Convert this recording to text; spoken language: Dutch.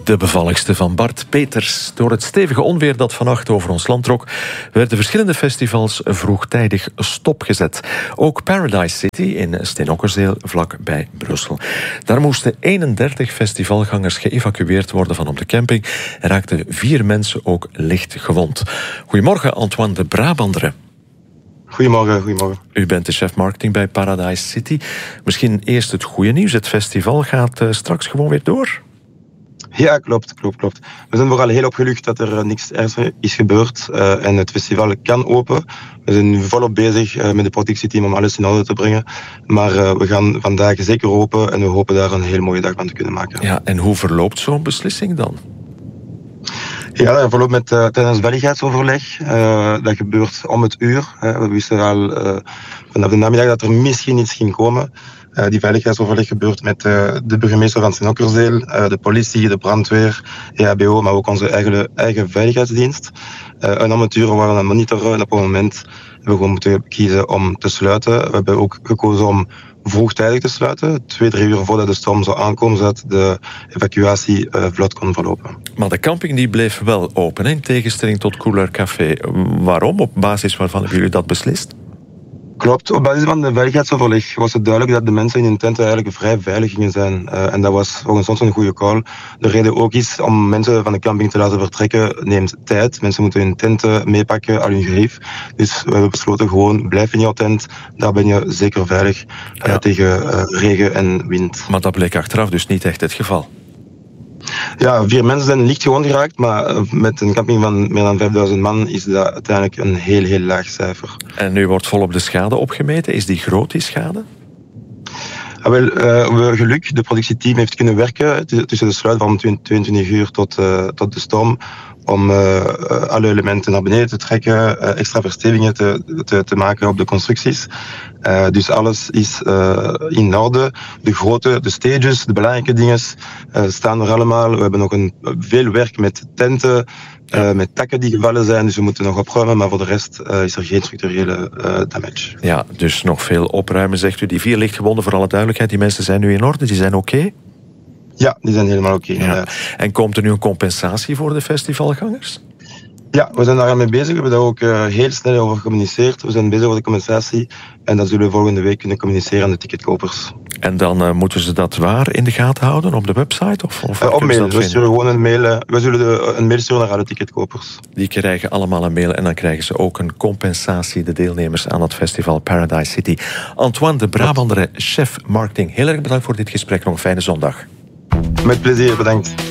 De bevalligste van Bart Peters. Door het stevige onweer dat vannacht over ons land trok, werden verschillende festivals vroegtijdig stopgezet. Ook Paradise City in Steenokkerzeel, vlak bij Brussel. Daar moesten 31 festivalgangers geëvacueerd worden van op de camping en raakten 4 mensen ook licht gewond. Goedemorgen, Antoine de Brabandere. Goedemorgen. U bent de chef marketing bij Paradise City. Misschien eerst het goede nieuws. Het festival gaat straks gewoon weer door. Ja, klopt. We zijn vooral heel opgelucht dat er niks ergs is gebeurd en het festival kan open. We zijn nu volop bezig met het productieteam om alles in orde te brengen. Maar we gaan vandaag zeker open en we hopen daar een heel mooie dag van te kunnen maken. Ja, en hoe verloopt zo'n beslissing dan? Ja, dat verloopt tijdens veiligheidsoverleg. Dat gebeurt om het uur. We wisten al vanaf de namiddag dat er misschien iets ging komen. Die veiligheidsoverleg gebeurt met de burgemeester van Steenokkerzeel, de politie, de brandweer, EHBO, maar ook onze eigen veiligheidsdienst. En om het uur waren we aan het monitoren en op het moment hebben we gewoon moeten kiezen om te sluiten. We hebben ook gekozen om vroegtijdig te sluiten, 2-3 uur voordat de storm zou aankomen, zodat de evacuatie vlot kon verlopen. Maar de camping die bleef wel open, in tegenstelling tot Couleur Café. Waarom? Op basis waarvan hebben jullie dat beslist? Klopt, op basis van de veiligheidsoverleg was het duidelijk dat de mensen in hun tenten eigenlijk vrij veilig gingen zijn. En dat was volgens ons een goede call. De reden ook is om mensen van de camping te laten vertrekken neemt tijd. Mensen moeten hun tenten meepakken, al hun gerief. Dus we hebben besloten gewoon, blijf in jouw tent. Daar ben je zeker veilig tegen regen en wind. Maar dat bleek achteraf dus niet echt het geval. Ja, 4 mensen zijn licht gewond geraakt, maar met een camping van meer dan 5000 man is dat uiteindelijk een heel laag cijfer. En nu wordt volop de schade opgemeten. Is die groot, die schade? We hebben geluk, de productieteam heeft kunnen werken tussen de sluit van 22 uur tot de storm om alle elementen naar beneden te trekken, extra verstevigingen te maken op de constructies. Dus alles is in orde. De stages, de belangrijke dingen staan er allemaal. We hebben nog veel werk met tenten, met takken die gevallen zijn, dus we moeten nog opruimen, maar voor de rest is er geen structurele damage. Ja, dus nog veel opruimen, zegt u. Die 4 lichtgewonden, voor alle duidelijkheid, die mensen zijn nu in orde, die zijn oké? Ja, die zijn helemaal oké. Ja. En komt er nu een compensatie voor de festivalgangers? Ja, we zijn daar mee bezig. We hebben daar ook heel snel over gecommuniceerd. We zijn bezig over de compensatie en dat zullen we volgende week kunnen communiceren aan de ticketkopers. En dan moeten ze dat waar in de gaten houden op de website? Of op mail. We sturen gewoon een mail. We zullen een mail sturen naar alle ticketkopers. Die krijgen allemaal een mail en dan krijgen ze ook een compensatie, de deelnemers aan het festival Paradise City. Antoine de Brabandere, chef marketing. Heel erg bedankt voor dit gesprek. Nog een fijne zondag. Met plezier, bedankt.